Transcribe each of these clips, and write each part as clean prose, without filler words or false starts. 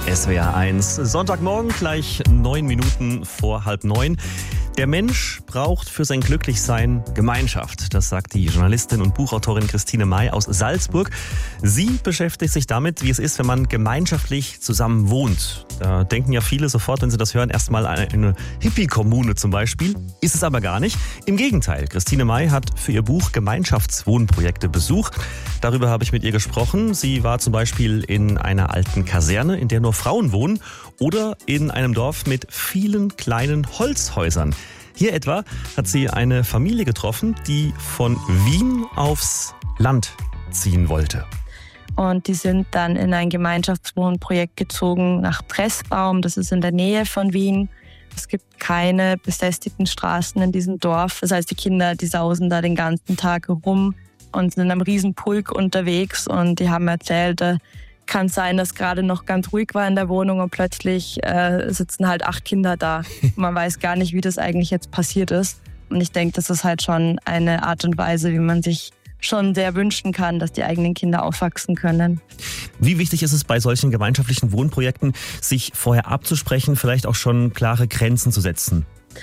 SWR 1, Sonntagmorgen, gleich 9 Minuten vor 8:30. Der Mensch braucht für sein Glücklichsein Gemeinschaft. Das sagt die Journalistin und Buchautorin Christine May aus Salzburg. Sie beschäftigt sich damit, wie es ist, wenn man gemeinschaftlich zusammen wohnt. Da denken ja viele sofort, wenn sie das hören, erstmal an eine Hippie-Kommune zum Beispiel. Ist es aber gar nicht. Im Gegenteil, Christine May hat für ihr Buch Gemeinschaftswohnprojekte besucht. Darüber habe ich mit ihr gesprochen. Sie war zum Beispiel in einer alten Kaserne, in der nur Frauen wohnen, oder in einem Dorf mit vielen kleinen Holzhäusern. Hier etwa hat sie eine Familie getroffen, die von Wien aufs Land ziehen wollte. Und die sind dann in ein Gemeinschaftswohnprojekt gezogen nach Pressbaum. Das ist in der Nähe von Wien. Es gibt keine befestigten Straßen in diesem Dorf. Das heißt, die Kinder, die sausen da den ganzen Tag rum und sind in einem riesen Pulk unterwegs. Und die haben erzählt, kann sein, dass gerade noch ganz ruhig war in der Wohnung und plötzlich sitzen halt 8 Kinder da. Man weiß gar nicht, wie das eigentlich jetzt passiert ist. Und ich denke, das ist halt schon eine Art und Weise, wie man sich schon sehr wünschen kann, dass die eigenen Kinder aufwachsen können. Wie wichtig ist es bei solchen gemeinschaftlichen Wohnprojekten, sich vorher abzusprechen, vielleicht auch schon klare Grenzen zu setzen?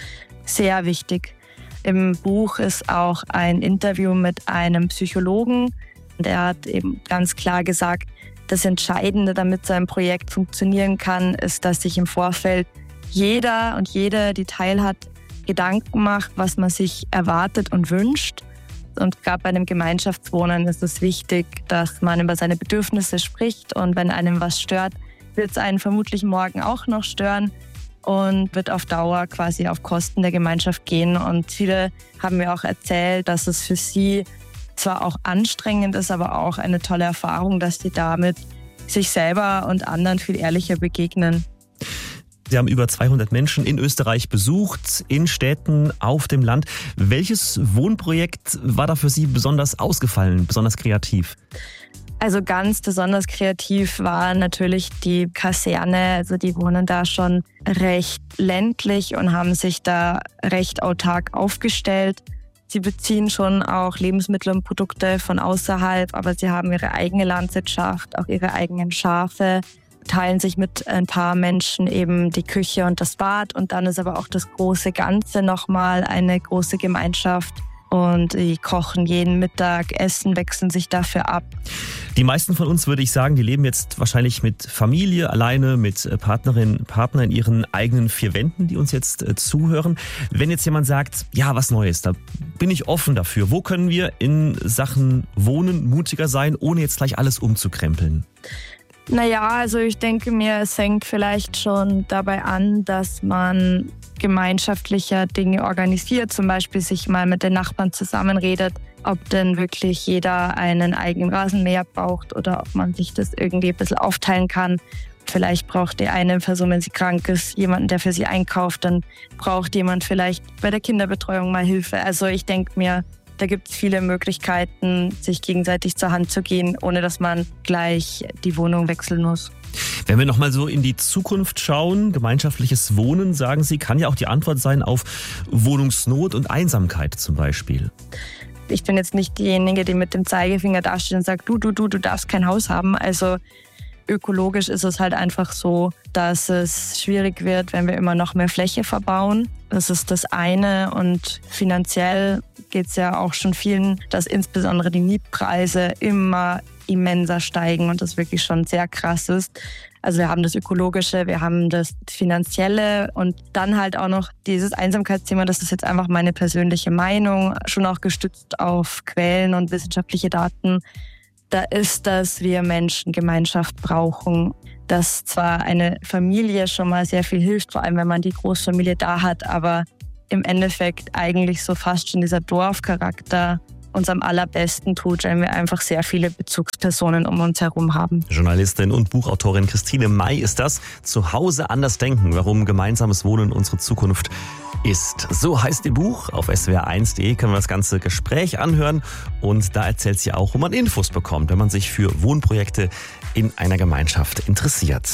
Sehr wichtig. Im Buch ist auch ein Interview mit einem Psychologen. Der hat eben ganz klar gesagt, das Entscheidende, damit so ein Projekt funktionieren kann, ist, dass sich im Vorfeld jeder und jede, die teilhat, Gedanken macht, was man sich erwartet und wünscht. Und gerade bei einem Gemeinschaftswohnen ist es wichtig, dass man über seine Bedürfnisse spricht. Und wenn einem was stört, wird es einen vermutlich morgen auch noch stören und wird auf Dauer quasi auf Kosten der Gemeinschaft gehen. Und viele haben mir auch erzählt, dass es für sie zwar auch anstrengend ist, aber auch eine tolle Erfahrung, dass sie damit sich selber und anderen viel ehrlicher begegnen. Sie haben über 200 Menschen in Österreich besucht, in Städten, auf dem Land. Welches Wohnprojekt war da für Sie besonders ausgefallen, besonders kreativ? Also ganz besonders kreativ war natürlich die Kaserne. Also die wohnen da schon recht ländlich und haben sich da recht autark aufgestellt. Sie beziehen schon auch Lebensmittel und Produkte von außerhalb, aber sie haben ihre eigene Landwirtschaft, auch ihre eigenen Schafe, teilen sich mit ein paar Menschen eben die Küche und das Bad. Und dann ist aber auch das große Ganze nochmal eine große Gemeinschaft. Und die kochen jeden Mittag, essen, wechseln sich dafür ab. Die meisten von uns, würde ich sagen, die leben jetzt wahrscheinlich mit Familie, alleine, mit Partnerin, Partner in ihren eigenen 4 Wänden, die uns jetzt zuhören. Wenn jetzt jemand sagt, ja, was Neues, da bin ich offen dafür. Wo können wir in Sachen Wohnen mutiger sein, ohne jetzt gleich alles umzukrempeln? Naja, also ich denke mir, es fängt vielleicht schon dabei an, dass man gemeinschaftlicher Dinge organisiert, zum Beispiel sich mal mit den Nachbarn zusammenredet, ob denn wirklich jeder einen eigenen Rasenmäher braucht oder ob man sich das irgendwie ein bisschen aufteilen kann. Vielleicht braucht die eine Person, wenn sie krank ist, jemanden, der für sie einkauft, dann braucht jemand vielleicht bei der Kinderbetreuung mal Hilfe. Also ich denke mir, da gibt es viele Möglichkeiten, sich gegenseitig zur Hand zu gehen, ohne dass man gleich die Wohnung wechseln muss. Wenn wir nochmal so in die Zukunft schauen, gemeinschaftliches Wohnen, sagen Sie, kann ja auch die Antwort sein auf Wohnungsnot und Einsamkeit zum Beispiel. Ich bin jetzt nicht diejenige, die mit dem Zeigefinger dasteht und sagt, du darfst kein Haus haben. Also ökologisch ist es halt einfach so, dass es schwierig wird, wenn wir immer noch mehr Fläche verbauen. Das ist das eine. Und finanziell geht es ja auch schon vielen, dass insbesondere die Mietpreise immer immenser steigen und das wirklich schon sehr krass ist. Also wir haben das Ökologische, wir haben das Finanzielle und dann halt auch noch dieses Einsamkeitsthema, das ist jetzt einfach meine persönliche Meinung, schon auch gestützt auf Quellen und wissenschaftliche Daten. Da ist, dass wir Menschen Gemeinschaft brauchen, dass zwar eine Familie schon mal sehr viel hilft, vor allem wenn man die Großfamilie da hat, aber im Endeffekt eigentlich so fast schon dieser Dorfcharakter uns am allerbesten tut, wenn wir einfach sehr viele Bezugspersonen um uns herum haben. Journalistin und Buchautorin Christine May ist das. Zu Hause anders denken, warum gemeinsames Wohnen unsere Zukunft ist. So heißt ihr Buch. Auf swr1.de können wir das ganze Gespräch anhören. Und da erzählt sie auch, wo man Infos bekommt, wenn man sich für Wohnprojekte in einer Gemeinschaft interessiert.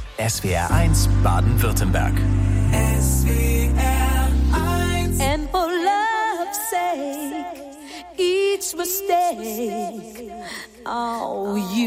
SWR1 Baden-Württemberg. And for love's sake, each mistake, oh, you